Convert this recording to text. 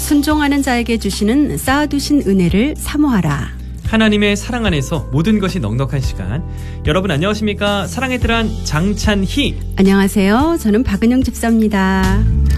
순종하는 자에게 주시는 쌓아두신 은혜를 사모하라. 하나님의 사랑 안에서 모든 것이 넉넉한 시간. 여러분 안녕하십니까? 사랑의 뜰한 장찬희. 안녕하세요. 저는 박은영 집사입니다.